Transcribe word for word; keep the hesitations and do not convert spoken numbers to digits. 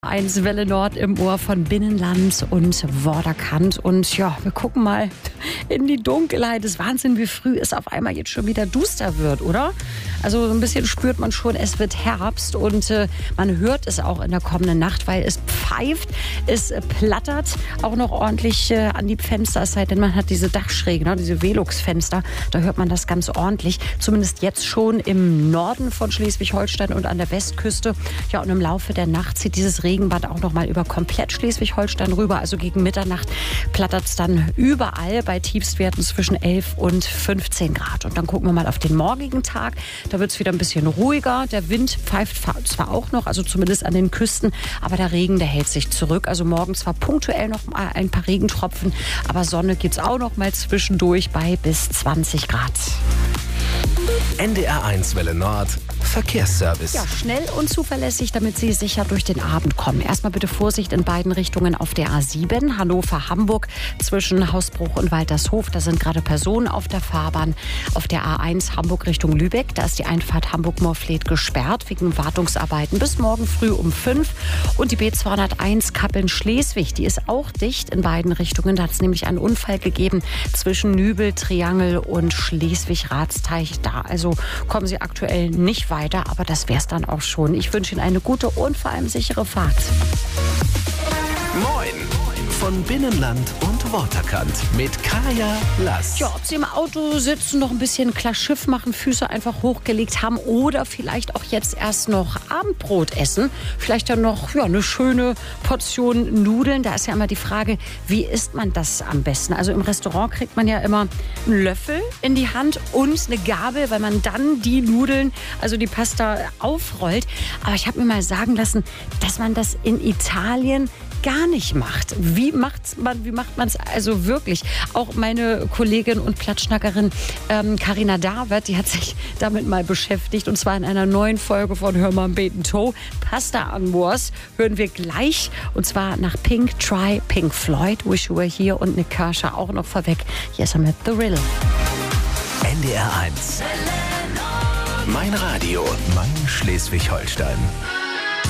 Eins Welle Nord im Ohr von Binnenland und Vorderkant. Und ja, wir gucken mal in die Dunkelheit. Es ist Wahnsinn, wie früh es auf einmal jetzt schon wieder duster wird, oder? Also so ein bisschen spürt man schon, es wird Herbst und äh, man hört es auch in der kommenden Nacht, weil es pfeift, es äh, plattert auch noch ordentlich äh, an die Fenster. Es sei denn, man hat diese Dachschrägen, ne, diese Velux-Fenster. Da hört man das ganz ordentlich. Zumindest jetzt schon im Norden von Schleswig-Holstein und an der Westküste. Ja, und im Laufe der Nacht zieht dieses Regenband auch noch mal über komplett Schleswig-Holstein rüber. Also gegen Mitternacht plattert es dann überall bei Tiefstwerten zwischen elf und fünfzehn Grad. Und dann gucken wir mal auf den morgigen Tag. Da wird es wieder ein bisschen ruhiger. Der Wind pfeift zwar auch noch, also zumindest an den Küsten, aber der Regen, der hält sich zurück. Also morgen zwar punktuell noch mal ein paar Regentropfen, aber Sonne gibt es auch noch mal zwischendurch bei bis zwanzig Grad. N D R eins Welle Nord Verkehrsservice. Ja, schnell und zuverlässig, damit Sie sicher durch den Abend kommen. Erstmal bitte Vorsicht in beiden Richtungen auf der A sieben, Hannover-Hamburg, zwischen Hausbruch und Waltershof. Da sind gerade Personen auf der Fahrbahn. Auf der A eins Hamburg Richtung Lübeck, da ist die Einfahrt Hamburg-Morfleet gesperrt wegen Wartungsarbeiten bis morgen früh um fünf. Und die B zweihunderteins Kappeln-Schleswig, die ist auch dicht in beiden Richtungen. Da hat es nämlich einen Unfall gegeben zwischen Nübel, Triangel und Schleswig-Ratsteich. Da also kommen Sie aktuell nicht weiter. Aber das wäre es dann auch schon. Ich wünsche Ihnen eine gute und vor allem sichere Fahrt. Moin von Binnenland und Vorderkant mit Kaya Lass. Ja, ob Sie im Auto sitzen, noch ein bisschen klar Schiff machen, Füße einfach hochgelegt haben oder vielleicht auch jetzt erst noch Abendbrot essen. Vielleicht dann noch ja, eine schöne Portion Nudeln. Da ist ja immer die Frage, wie isst man das am besten? Also im Restaurant kriegt man ja immer einen Löffel in die Hand und eine Gabel, weil man dann die Nudeln, also die Pasta aufrollt. Aber ich habe mir mal sagen lassen, dass man das in Italien gar nicht macht. Wie macht's man, wie macht man es also wirklich? Auch meine Kollegin und Plattschnackerin ähm, Carina David, die hat sich damit mal beschäftigt und zwar in einer neuen Folge von Hör mal Beten To. Pasta Amors hören wir gleich und zwar nach Pink Try Pink Floyd, Wish You Were Here und Nick Kershaw auch noch vorweg. Hier ist er mit The Rill. N D R eins. Mein Radio, mein Schleswig-Holstein.